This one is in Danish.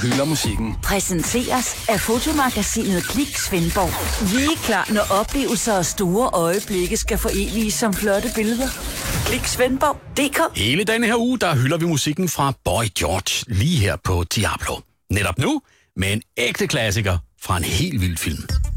hylder musikken. Præsenteres af fotomagasinet Klik Svendborg. Vi er klar, når oplevelser og store øjeblikke skal foreviges som flotte billeder. Klik Svendborg.dk. Hele denne her uge, der hylder vi musikken fra Boy George, lige her på Diablo. Netop nu med en ægte klassiker fra en helt vild film.